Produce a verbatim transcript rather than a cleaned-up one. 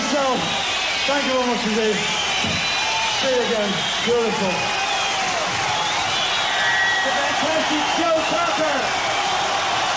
yourself. Thank you very much indeed. See you again. Beautiful.